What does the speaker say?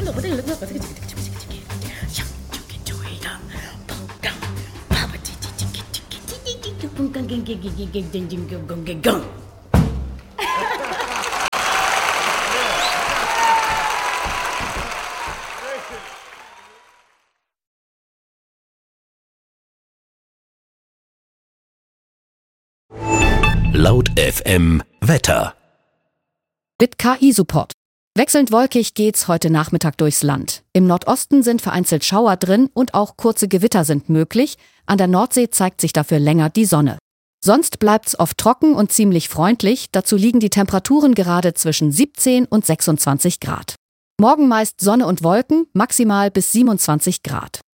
Laut FM Wetter. Mit KI-Support. Wechselnd wolkig geht's heute Nachmittag durchs Land. Im Nordosten sind vereinzelt Schauer drin und auch kurze Gewitter sind möglich. An der Nordsee zeigt sich dafür länger die Sonne. Sonst bleibt's oft trocken und ziemlich freundlich. Dazu liegen die Temperaturen gerade zwischen 17 und 26 Grad. Morgen meist Sonne und Wolken, maximal bis 27 Grad.